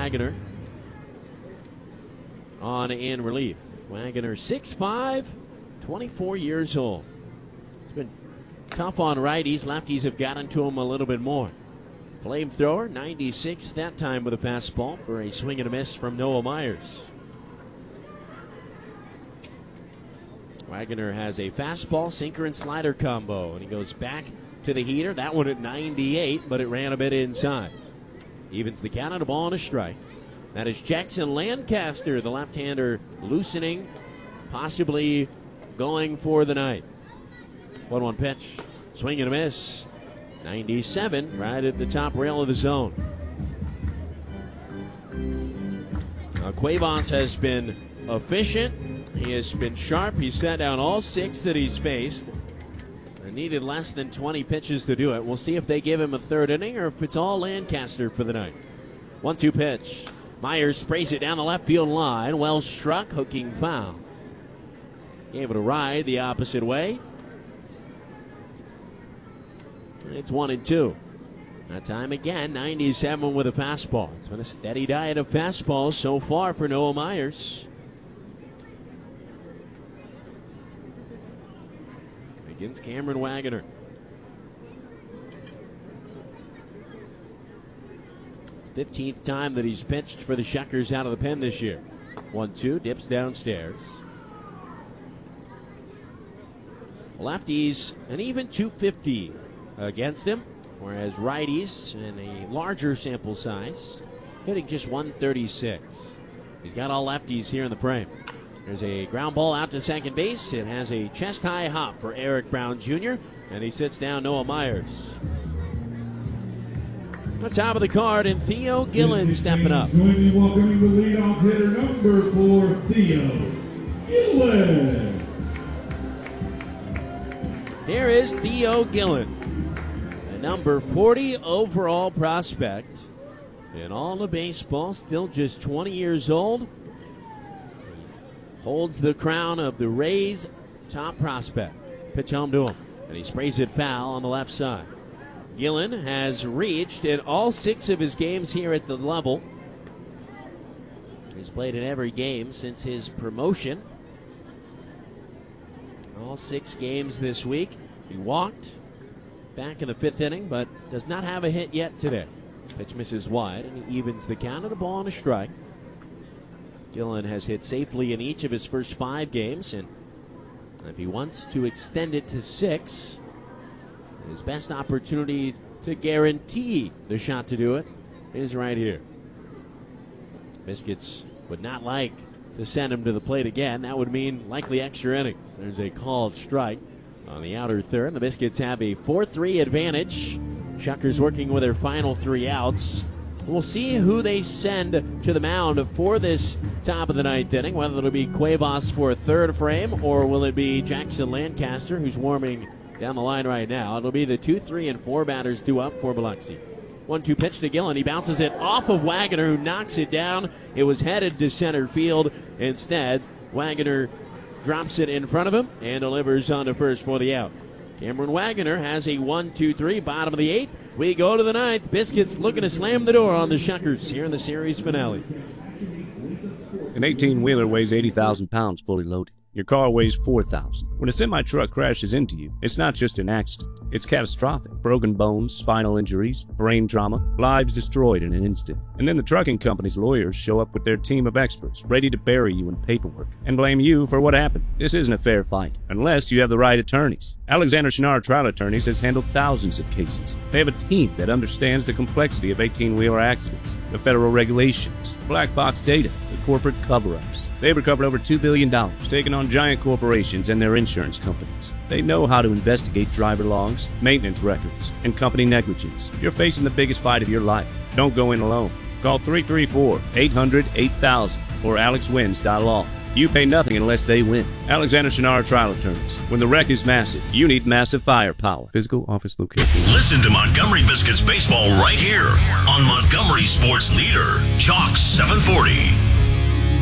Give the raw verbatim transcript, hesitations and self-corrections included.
Wagner on in relief. Wagner six five, twenty-four years old. It's been tough on righties. Lefties have gotten to him a little bit more. Flamethrower, ninety-six that time with a fastball for a swing and a miss from Noah Myers. Wagner has a fastball, sinker, and slider combo, and he goes back to the heater. That one at ninety-eight, but it ran a bit inside. Evens the count on a ball and a strike. That is Jackson Lancaster, the left-hander, loosening, possibly going for the night. one one pitch, swing and a miss. ninety-seven, right at the top rail of the zone. Now, Cuevas has been efficient. He has been sharp. He's sat down all six that he's faced. And needed less than twenty pitches to do it. We'll see if they give him a third inning or if it's all Lancaster for the night. one two pitch. Myers sprays it down the left field line. Well struck, hooking foul. Gave it a ride the opposite way. It's one and two. That time again, ninety-seven with a fastball. It's been a steady diet of fastballs so far for Noah Myers. Against Cameron Wagner. fifteenth time that he's pitched for the Shuckers out of the pen this year. one two, dips downstairs. Lefties, an even two fifty against him, whereas righties, in a larger sample size, hitting just one thirty-six. He's got all lefties here in the frame. There's a ground ball out to second base. It has a chest-high hop for Eric Brown Junior, and he sits down Noah Myers. On top of the card, and Theo Gillen stepping up. Going to be welcoming the leadoff hitter, number four, Theo Gillen. Here is Theo Gillen, a number forty overall prospect in all of baseball, still just twenty years old. Holds the crown of the Rays' top prospect. Pitch home to him, and he sprays it foul on the left side. Gillen has reached in all six of his games here at the level. He's played in every game since his promotion. All six games this week. He walked back in the fifth inning, but does not have a hit yet today. Pitch misses wide, and he evens the count at a ball and a strike. Gillen has hit safely in each of his first five games, and if he wants to extend it to six, his best opportunity to guarantee the shot to do it is right here. Biscuits would not like to send him to the plate again. That would mean likely extra innings. There's a called strike on the outer third. The Biscuits have a four three advantage. Shuckers working with their final three outs. We'll see who they send to the mound for this top of the ninth inning, whether it'll be Cuevas for a third frame or will it be Jackson Lancaster, who's warming down the line right now. It'll be the two, three, and four batters due up for Biloxi. one two pitch to Gillen. He bounces it off of Wagner, who knocks it down. It was headed to center field. Instead, Wagner drops it in front of him and delivers on to first for the out. Cameron Wagner has a one two three, bottom of the eighth. We go to the ninth. Biscuits looking to slam the door on the Shuckers here in the series finale. An eighteen-wheeler weighs eighty thousand pounds fully loaded. Your car weighs four thousand. When a semi-truck crashes into you, it's not just an accident. It's catastrophic. Broken bones, spinal injuries, brain trauma, lives destroyed in an instant. And then the trucking company's lawyers show up with their team of experts, ready to bury you in paperwork and blame you for what happened. This isn't a fair fight, unless you have the right attorneys. Alexander Schnarr Trial Attorneys has handled thousands of cases. They have a team that understands the complexity of eighteen-wheeler accidents, the federal regulations, black box data, the corporate cover-ups. They've recovered over two billion dollars, taken on giant corporations and their insurance companies. They know how to investigate driver logs, maintenance records, and company negligence. You're facing the biggest fight of your life. Don't go in alone. Call three three four, eight hundred, eight thousand or alex wins dot law. You pay nothing unless they win. Alexander Schnarr Trial Attorneys. When the wreck is massive, you need massive firepower. Physical office location. Listen to Montgomery Biscuits baseball right here on Montgomery Sports Leader, Chalk seven forty.